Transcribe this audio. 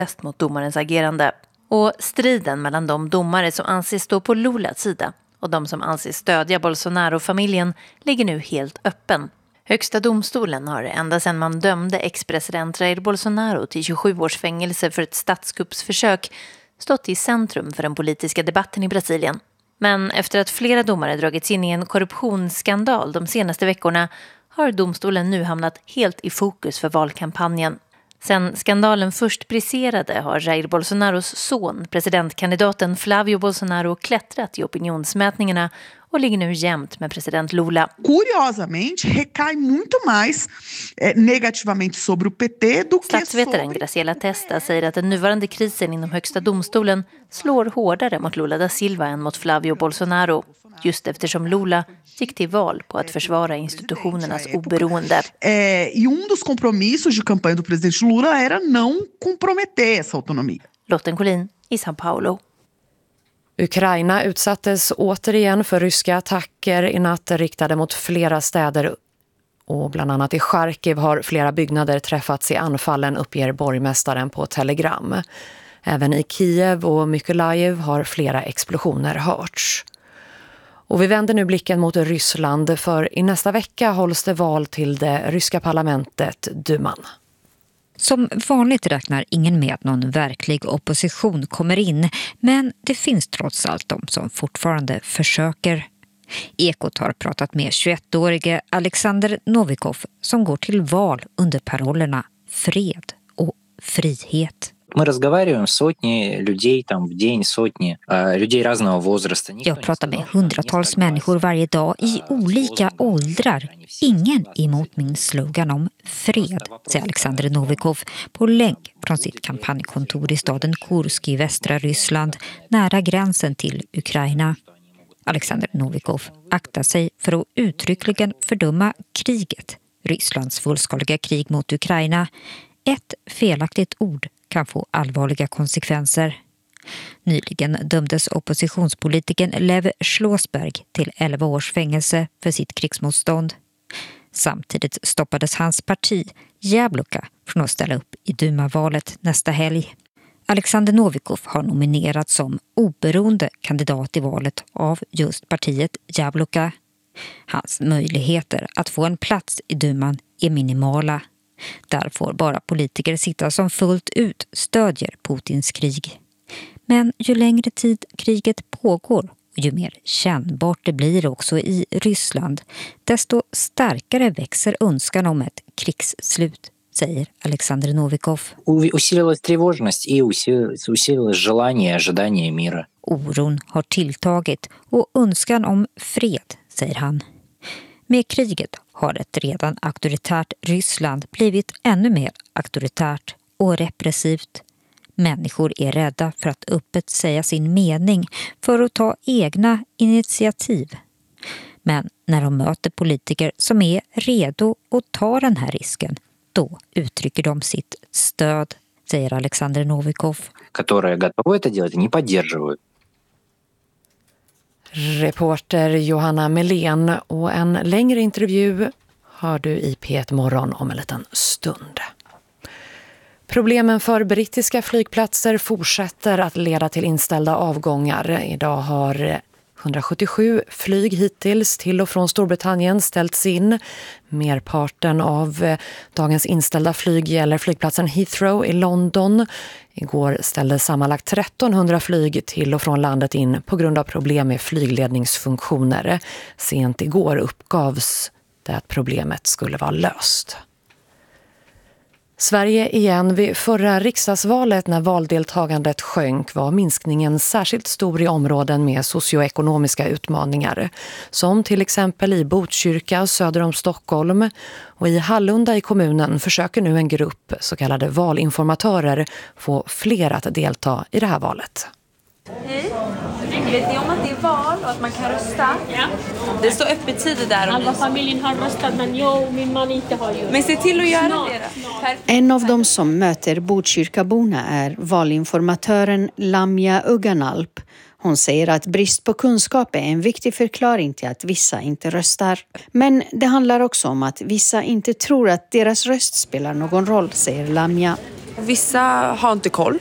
mot domarens agerande. Och striden mellan de domare som anses stå på Lulas sida och de som anses stödja Bolsonaro-familjen ligger nu helt öppen. Högsta domstolen har ända sedan man dömde ex-president Jair Bolsonaro till 27 års fängelse för ett statskuppsförsök stått i centrum för den politiska debatten i Brasilien. Men efter att flera domare dragits in i en korruptionsskandal de senaste veckorna har domstolen nu hamnat helt i fokus för valkampanjen. Sen skandalen först briserade har Jair Bolsonaros son, presidentkandidaten Flávio Bolsonaro, klättrat i opinionsmätningarna och ligger nu jämnt med president Lula. Curiosamente, recai muito mais negativamente sobre o PT do que Statsvetaren Graciela Testa säger att den nuvarande krisen inom högsta domstolen slår hårdare mot Lula da Silva än mot Flávio Bolsonaro. Just eftersom Lula gick till val på att försvara institutionernas oberoende. Dos compromissos de campanha do presidente Lula era não comprometer essa autonomia. Lotten Collin i São Paulo. Ukraina utsattes återigen för ryska attacker i natt riktade mot flera städer och bland annat i Charkiv har flera byggnader träffats i anfallen, uppger borgmästaren på Telegram. Även i Kiev och Mykolaiv har flera explosioner hörts. Och vi vänder nu blicken mot Ryssland för i nästa vecka hålls det val till det ryska parlamentet Duman. Som vanligt räknar ingen med att någon verklig opposition kommer in, men det finns trots allt de som fortfarande försöker. Ekot har pratat med 21-årige Alexander Novikov som går till val under parollerna fred och frihet. Мы разговариваем с сотни людей там в день, сотни людей разного возраста. Jag pratar med hundratals människor varje dag i olika åldrar. Ingen emot min slogan om fred, säger Alexander Novikov på länk från sitt kampanjkontor i staden Kursk i västra Ryssland, nära gränsen till Ukraina. Alexander Novikov aktar sig för att uttryckligen fördöma kriget, Rysslands fullskaliga krig mot Ukraina. Ett felaktigt ord kan få allvarliga konsekvenser. Nyligen dömdes oppositionspolitikern Lev Schlossberg till 11 års fängelse för sitt krigsmotstånd. Samtidigt stoppades hans parti, Jabloka, från att ställa upp i Duma-valet nästa helg. Alexander Novikov har nominerats som oberoende kandidat i valet av just partiet Jabloka. Hans möjligheter att få en plats i Duman är minimala. Där får bara politiker sitta som fullt ut stödjer Putins krig. Men ju längre tid kriget pågår och ju mer kännbart det blir också i Ryssland, desto starkare växer önskan om ett krigsslut, säger Alexander Novikov. Усилилась тревожность и усилилось желание, ожидание мира. Oron har tilltagit och önskan om fred, säger han. Med kriget har ett redan auktoritärt Ryssland blivit ännu mer auktoritärt och repressivt. Människor är rädda för att öppet säga sin mening, för att ta egna initiativ. Men när de möter politiker som är redo att ta den här risken, då uttrycker de sitt stöd, säger Alexander Novikov. Которые готовы это делать, не поддерживают. Reporter Johanna Melén och en längre intervju hör du i P1 Morgon om en liten stund. Problemen för brittiska flygplatser fortsätter att leda till inställda avgångar. Idag har 177 flyg hittills till och från Storbritannien ställts in. Merparten av dagens inställda flyg gäller flygplatsen Heathrow i London. Igår ställdes sammanlagt 1300 flyg till och från landet in på grund av problem med flygledningsfunktioner. Sent igår uppgavs det att problemet skulle vara löst. Sverige igen. Vid förra riksdagsvalet när valdeltagandet sjönk var minskningen särskilt stor i områden med socioekonomiska utmaningar. Som till exempel i Botkyrka söder om Stockholm, och i Hallunda i kommunen försöker nu en grupp så kallade valinformatörer få fler att delta i det här valet. Hej, vet ni om att det är val och att man kan rösta? Ja. Det står öppet tider där. Alla familjen har röstat men min man inte har gjort. Men se till att göra det då. En av dem som möter Botkyrkaborna är valinformatören Lamia Uganalp. Hon säger att brist på kunskap är en viktig förklaring till att vissa inte röstar. Men det handlar också om att vissa inte tror att deras röst spelar någon roll, säger Lamia. Vissa har inte koll